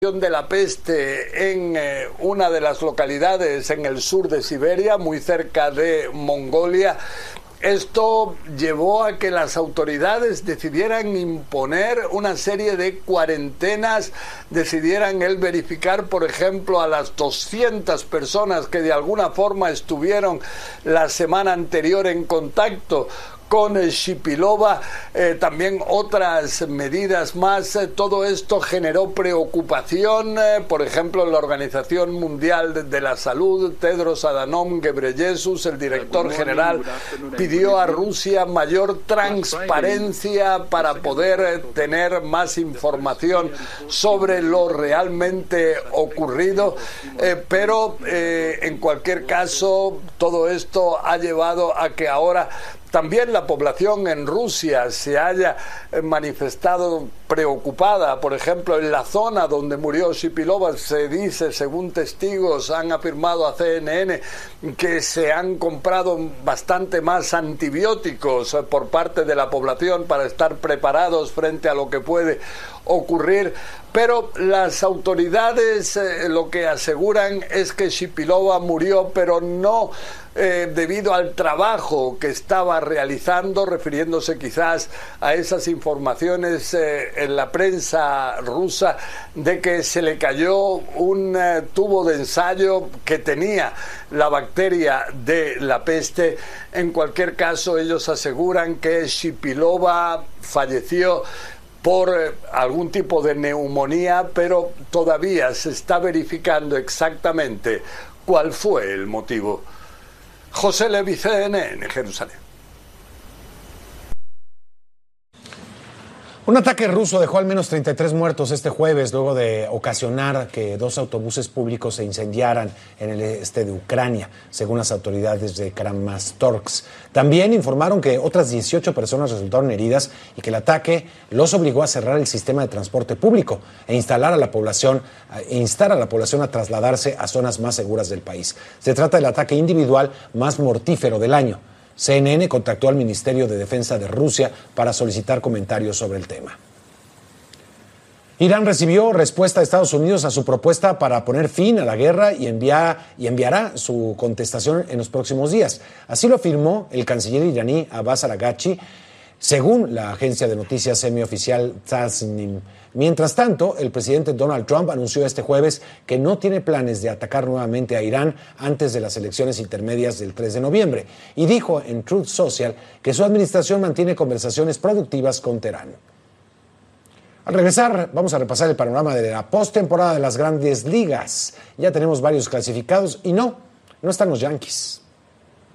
De la peste en una de las localidades en el sur de Siberia, muy cerca de Mongolia. Esto llevó a que las autoridades decidieran imponer una serie de cuarentenas, decidieran verificar, por ejemplo, a las 200 personas que de alguna forma estuvieron la semana anterior en contacto con Shipilova, también otras medidas más. Todo esto generó preocupación. Por ejemplo, la Organización Mundial de la Salud, Tedros Adhanom Ghebreyesus, el director general, pidió a Rusia mayor transparencia para poder tener más información sobre lo realmente ocurrido. Pero en cualquier caso, todo esto ha llevado a que ahora también la población en Rusia se haya manifestado preocupada. Por ejemplo, en la zona donde murió Shipilova se dice, según testigos han afirmado a CNN, que se han comprado bastante más antibióticos por parte de la población para estar preparados frente a lo que puede ocurrir. Pero las autoridades lo que aseguran es que Shipilova murió, pero no debido al trabajo que estaba realizando, refiriéndose quizás a esas informaciones en la prensa rusa de que se le cayó un tubo de ensayo que tenía la bacteria de la peste. En cualquier caso, ellos aseguran que Shipilova falleció por algún tipo de neumonía, pero todavía se está verificando exactamente cuál fue el motivo. José Levi, CNN, Jerusalén. Un ataque ruso dejó al menos 33 muertos este jueves luego de ocasionar que 2 autobuses públicos se incendiaran en el este de Ucrania, según las autoridades de Kramatorsk. También informaron que otras 18 personas resultaron heridas y que el ataque los obligó a cerrar el sistema de transporte público e instar a la población a trasladarse a zonas más seguras del país. Se trata del ataque individual más mortífero del año. CNN contactó al Ministerio de Defensa de Rusia para solicitar comentarios sobre el tema. Irán recibió respuesta de Estados Unidos a su propuesta para poner fin a la guerra y enviará su contestación en los próximos días. Así lo afirmó el canciller iraní Abbas Araghchi, según la agencia de noticias semioficial Tasnim. Mientras tanto, el presidente Donald Trump anunció este jueves que no tiene planes de atacar nuevamente a Irán antes de las elecciones intermedias del 3 de noviembre y dijo en Truth Social que su administración mantiene conversaciones productivas con Teherán. Al regresar, vamos a repasar el panorama de la postemporada de las Grandes Ligas. Ya tenemos varios clasificados y no están los Yankees.